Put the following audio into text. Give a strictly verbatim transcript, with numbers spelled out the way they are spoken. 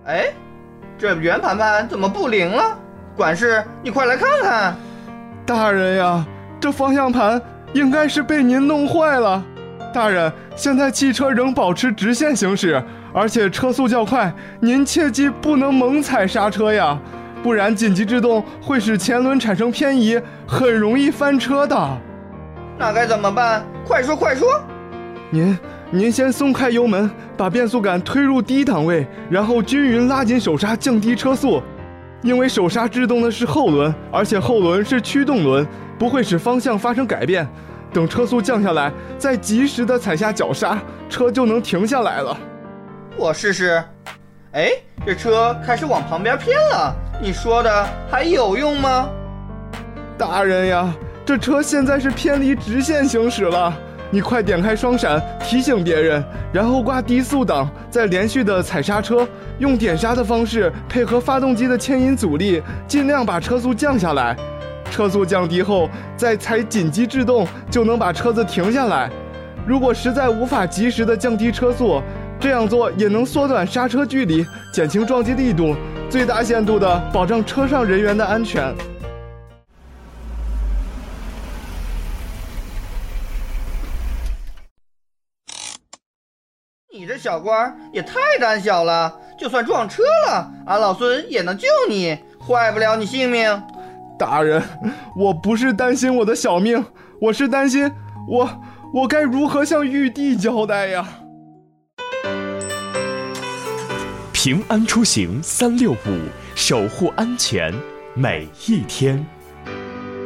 哎，这圆盘盘怎么不灵了？管事，你快来看看。 大人呀，这方向盘应该是被您弄坏了。大人，现在汽车仍保持直线行驶，而且车速较快，您切记不能猛踩刹车呀，不然紧急制动会使前轮产生偏移，很容易翻车的。 那该怎么办？快说快说。 您您先松开油门，把变速杆推入低档位，然后均匀拉紧手刹，降低车速。因为手刹制动的是后轮，而且后轮是驱动轮，不会使方向发生改变。等车速降下来，再及时的踩下脚刹，车就能停下来了。 我试试。哎，这车开始往旁边偏了，你说的还有用吗？ 大人呀，这车现在是偏离直线行驶了。你快点开双闪提醒别人，然后挂低速档，再连续的踩刹车，用点刹的方式配合发动机的牵引阻力，尽量把车速降下来。车速降低后再踩紧急制动，就能把车子停下来。如果实在无法及时的降低车速，这样做也能缩短刹车距离，减轻撞击力度，最大限度的保障车上人员的安全。 你这小官也太胆小了，就算撞车了，俺老孙也能救你，坏不了你性命。 大人，我不是担心我的小命，我是担心我我该如何向玉帝交代呀？ 平安出行三六五，守护安全每一天。